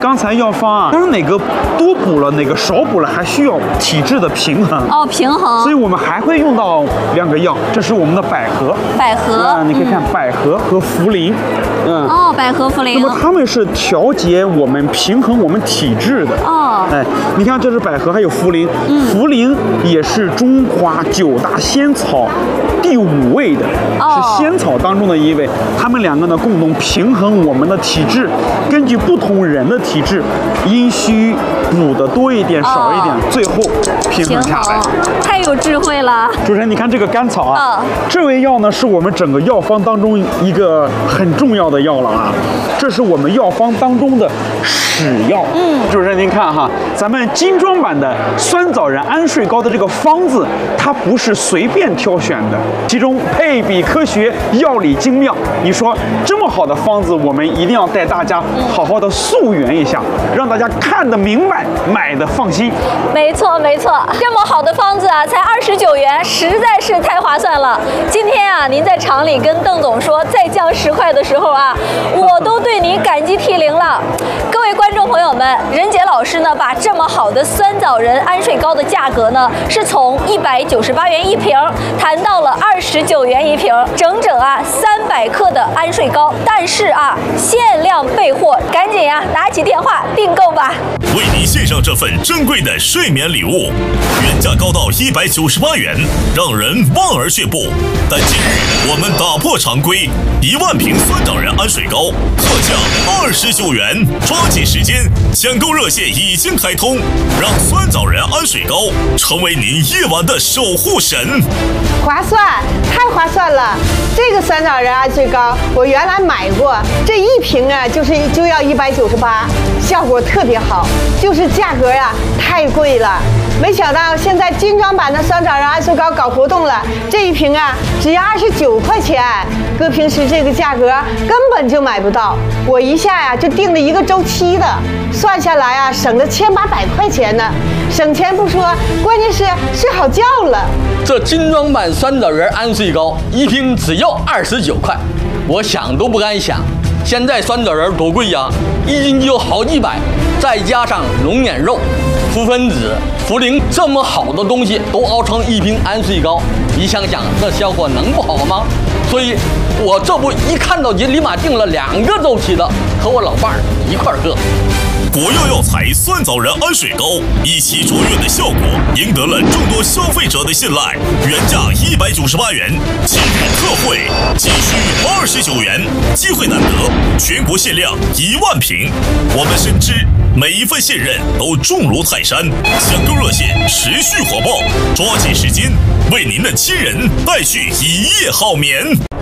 刚才药方啊，就是哪个多补了，哪个少补了，还需要体质的平衡。 哦，平衡。 所以我们还会用到2个药，这是我们的百合。 百合， 你可以看百合和茯苓。 哦，百合茯苓。 那么它们是调节我们、平衡我们体质的。 哦。 哎，你看这是百合，还有茯苓。茯苓也是中华9大仙草第5位的，是仙草当中的1位。它们2个呢，共同平衡我们的体质，根据不同人的体质，阴虚补的多一点、少一点，最后平衡下来。 太有智慧了。 主持人，你看这个甘草啊，这味药呢是我们整个药方当中一个很重要的药了啊，这是我们药方当中的始药。主持人您看哈，咱们精装版的酸枣仁安睡膏的这个方子，它不是随便挑选的，其中配比科学，药理精妙。你说这么好的方子，我们一定要带大家好好的溯源一下，让大家看得明白，买的放心。 没错没错，这么好的方子啊，才29元，实在是太划算了。今天啊，您在厂里跟邓总说再降10块的时候啊，我都对您感激涕零了。各位观众朋友们，任杰老师呢，把这么好的酸枣仁安睡膏的价格呢，是从198元1瓶谈到了29元1瓶，整整啊300克的安睡膏。但是啊，限量备货，赶紧呀，拿起电话订购吧。 为您献上这份珍贵的睡眠礼物，原价高到198元，让人望而却步。但今日我们打破常规，1万瓶酸枣仁安睡膏特价29元，抓紧时间，抢购热线已经开通，让酸枣仁安睡膏成为您夜晚的守护神。 划算，太划算了！这个酸枣仁安睡膏我原来买过，这1瓶啊就要198，效果特别好，就是价格啊太贵了。没想到现在精装版的酸枣仁安睡膏搞活动了，这1瓶啊只要29块钱，搁平时这个价格根本就买不到。我一下呀就订了1个周期的，算下来啊省了1800块钱呢。省钱不说，关键是睡好觉了。 这精装版酸枣仁安睡膏1瓶只要29块，我想都不敢想。现在酸枣仁多贵呀，1斤就好几百，再加上龙眼肉、浮分子、茯苓这么好的东西都熬成1瓶安睡膏，你想想这效果能不好吗？所以我这不一看到就立马订了2个周期的，和我老伴儿一块儿喝。 国药药材酸枣仁安睡膏一起卓越的效果，赢得了众多消费者的信赖。原价198元，今日特惠仅需29元，机会难得，全国限量1万瓶。我们深知每一份信任都重如泰山，抢购热线持续火爆，抓紧时间为您的亲人带去一夜好眠。